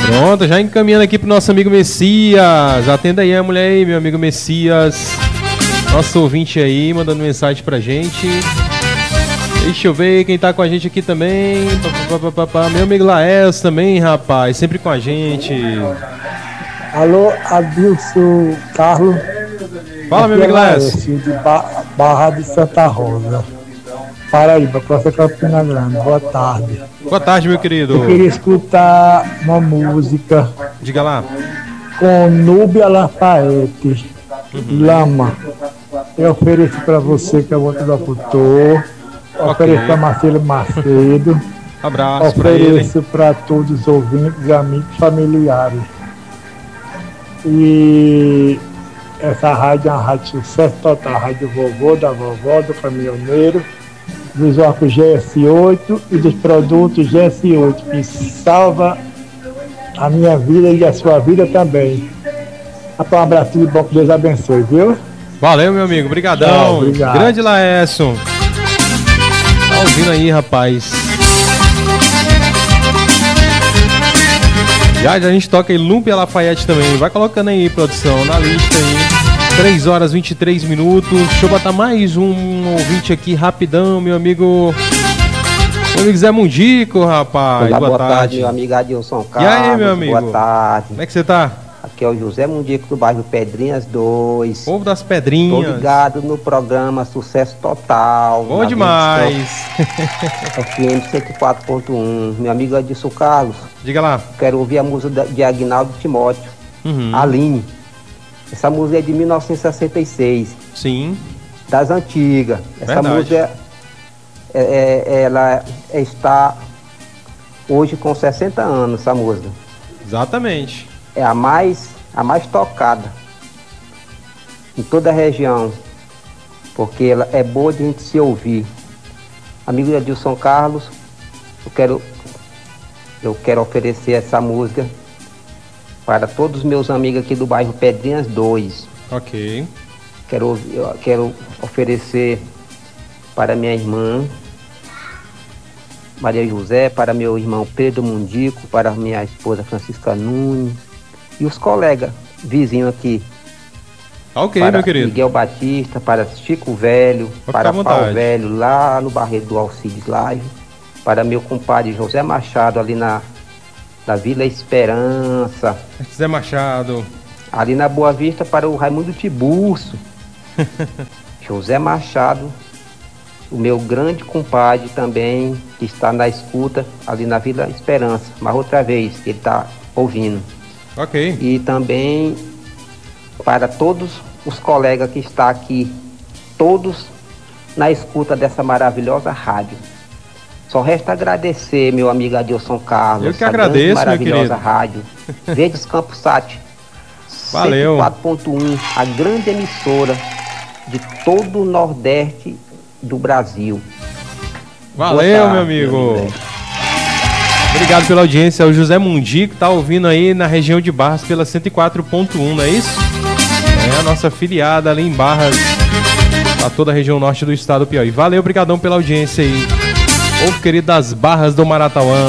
Pronto, já encaminhando aqui pro nosso amigo Messias. Atenda aí a mulher aí, meu amigo Messias. Nosso ouvinte aí, mandando mensagem pra gente. Deixa eu ver quem tá com a gente aqui também. Meu amigo Laércio também, rapaz, sempre com a gente. Alô, Adilson Carlos. Fala, meu amigo Laércio. De Barra de Santa Rosa, Paraíba, Costa Campina Grande. Boa tarde. Boa tarde, meu querido. Eu queria escutar uma música. Diga lá. Com Núbia Lafayette, Lama. Eu ofereço para você que é o outro locutor. Ofereço para Marcelo Macedo. Abraço para ele. Ofereço para todos os ouvintes, amigos, familiares. E essa rádio é uma rádio sucesso total. Rádio Vovô, da Vovó, do Caminhoneiro, dos óculos GS8 e dos produtos GS8, que salva a minha vida e a sua vida também. Um abraço de bom, que Deus abençoe, viu? Valeu, meu amigo, brigadão. Obrigado. Grande Laércio. Tá ouvindo aí, rapaz. Já a gente toca aí Lumpia Lafayette também. Vai colocando aí, produção, na lista aí. 3 horas 23 minutos. Deixa eu botar mais um ouvinte aqui rapidão, meu amigo. Meu amigo Zé Mundico, rapaz. Boa tarde, meu amigo Adilson Carlos. E aí, meu amigo? Boa tarde. Como é que você tá? Aqui é o José Mundico do bairro Pedrinhas 2. Povo das Pedrinhas. Tô ligado no programa Sucesso Total. Bom demais. FM 104.1. Meu amigo Adilson Carlos. Diga lá. Quero ouvir a música de Aguinaldo Timóteo. Aline. Essa música é de 1966. Sim. Das antigas. Essa Verdade. música ela está hoje com 60 anos, essa música. Exatamente. É a mais tocada em toda a região, porque ela é boa de a gente se ouvir. Amigo Adilson Carlos, eu quero oferecer essa música para todos os meus amigos aqui do bairro Pedrinhas 2. Ok. Quero oferecer para minha irmã Maria José, para meu irmão Pedro Mundico, para minha esposa Francisca Nunes e os colegas vizinhos aqui. Ok, para meu querido. Miguel Batista, para Chico Velho, para Paulo Velho, lá no Barreiro do Alcides Live, para meu compadre José Machado, ali na Vila Esperança. José Machado. Ali na Boa Vista, para o Raimundo Tiburcio. José Machado, o meu grande compadre também, que está na escuta, ali na Vila Esperança, mas outra vez, que ele está ouvindo. Ok. E também para todos os colegas que estão aqui, todos na escuta dessa maravilhosa rádio. Só resta agradecer, meu amigo Adilson Carlos. Eu que agradeço, maravilhosa meu querido. rádio. Verdes Campos Sat. Valeu. 104.1, a grande emissora de todo o Nordeste do Brasil. Valeu, tarde, meu amigo. Obrigado pela audiência. O José Mundico tá ouvindo aí na região de Barras pela 104.1, não é isso? É a nossa filiada ali em Barras, para toda a região norte do estado do Piauí. Valeu, brigadão pela audiência aí. Povo querido das Barras do Maratauã.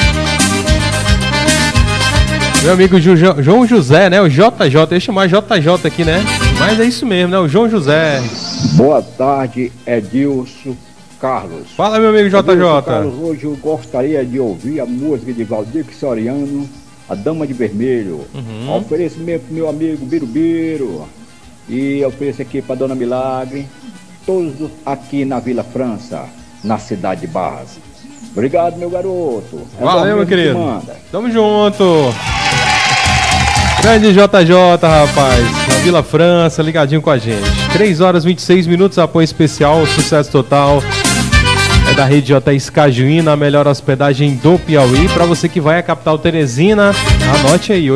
Meu amigo João José, né? O JJ, eu ia chamar JJ aqui, né? Mas é isso mesmo, né? O João José. Boa tarde, Edilson Carlos. Fala, meu amigo JJ. Edilson Carlos, hoje eu gostaria de ouvir a música de Valdir Soriano, A Dama de Vermelho. Ofereço mesmo pro meu amigo Birubiru. E ofereço aqui pra Dona Milagre. Todos aqui na Vila França, na cidade de Barras. Obrigado, meu garoto. Valeu, meu querido. Tamo junto. Grande JJ, rapaz. Na Vila França, ligadinho com a gente. 3 horas 26 minutos, apoio especial, sucesso total. É da rede JS Cajuína, a melhor hospedagem do Piauí. Para você que vai à capital Teresina, anote aí,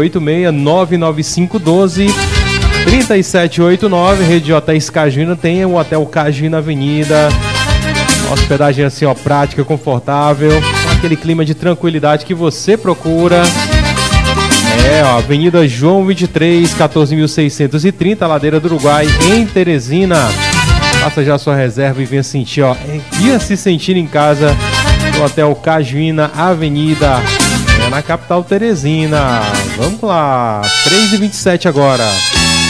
8699512-3789. Rede JS Cajuína tem o Hotel Cajuína Avenida. Hospedagem assim, ó, prática, confortável, com aquele clima de tranquilidade que você procura. É, ó, Avenida João 23, 14.630, Ladeira do Uruguai, em Teresina. Faça já a sua reserva e venha sentir, ó, venha se sentir em casa no Hotel Cajuína Avenida. É na capital Teresina. Vamos lá, 3h27 agora.